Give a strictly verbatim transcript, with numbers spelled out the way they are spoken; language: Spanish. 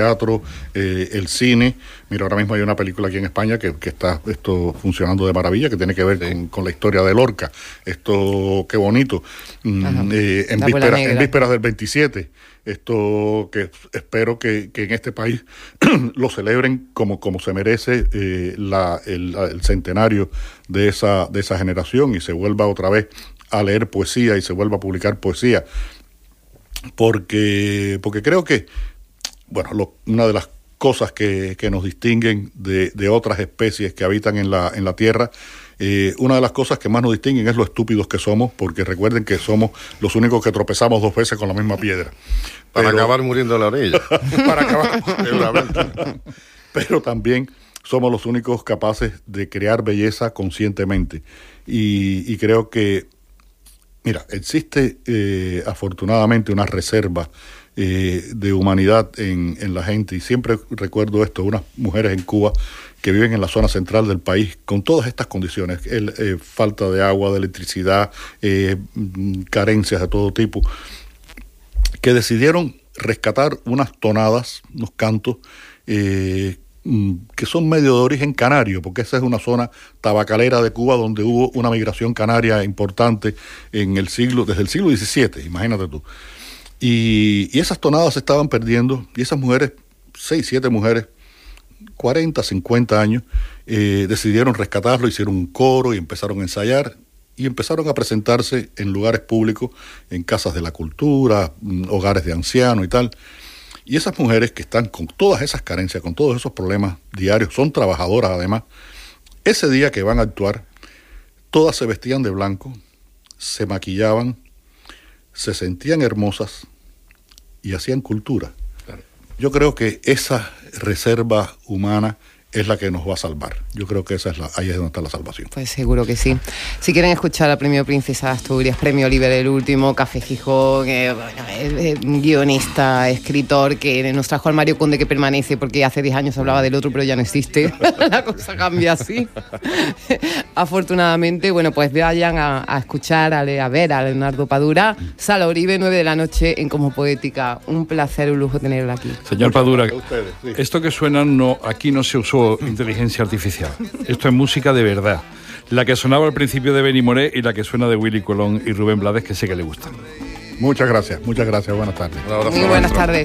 teatro, eh, el cine. Mira, ahora mismo hay una película aquí en España que, que está esto funcionando de maravilla, que tiene que ver sí. con, con la historia de Lorca. Esto, qué bonito. Mm, eh, en, víspera, en vísperas del veintisiete. Esto que espero que, que en este país lo celebren como, como se merece eh, la, el, el centenario de esa, de esa generación, y se vuelva otra vez a leer poesía y se vuelva a publicar poesía. Porque, porque creo que, bueno, lo, una de las cosas que, que nos distinguen de, de otras especies que habitan en la, en la Tierra, Eh, una de las cosas que más nos distinguen es lo estúpidos que somos, porque recuerden que somos los únicos que tropezamos dos veces con la misma piedra. Para Pero, acabar muriendo en la orilla. Para acabar seguramente. Pero también somos los únicos capaces de crear belleza conscientemente. Y, y creo que, mira, existe eh, afortunadamente una reserva eh, de humanidad en, en la gente, y siempre recuerdo esto, unas mujeres en Cuba que viven en la zona central del país con todas estas condiciones, el, eh, falta de agua, de electricidad, eh, carencias de todo tipo, que decidieron rescatar unas tonadas, unos cantos, eh, que son medio de origen canario, porque esa es una zona tabacalera de Cuba donde hubo una migración canaria importante en el siglo, desde el siglo diecisiete, imagínate tú. Y, y esas tonadas se estaban perdiendo, y esas mujeres, seis, siete mujeres, cuarenta, cincuenta años, eh, decidieron rescatarlo, hicieron un coro y empezaron a ensayar y empezaron a presentarse en lugares públicos, en casas de la cultura, hogares de ancianos y tal. Y esas mujeres que están con todas esas carencias, con todos esos problemas diarios, son trabajadoras además, ese día que van a actuar, todas se vestían de blanco, se maquillaban, se sentían hermosas y hacían cultura. Yo creo que esa reserva humana es la que nos va a salvar. Yo creo que esa es la, ahí es donde está la salvación. Pues seguro que sí. Si quieren escuchar al Premio Princesa de Asturias, Premio Oliver el último, Café Gijón, eh, bueno, eh, guionista, escritor, que nos trajo al Mario Conde, que permanece, porque hace diez años hablaba del otro, pero ya no existe. La cosa cambia así. Afortunadamente, bueno, pues vayan a, a escuchar, a, a ver a Leonardo Padura. Sala Oribe, nueve de la noche, en Como Poética. Un placer, un lujo tenerlo aquí. Señor Padura, ustedes, sí. Esto que suena, no, aquí no se usó inteligencia artificial. Esto es música de verdad. La que sonaba al principio de Benny Moré y la que suena de Willy Colón y Rubén Blades, que sé que le gustan. Muchas gracias, muchas gracias. Buenas tardes. Muy buenas tardes.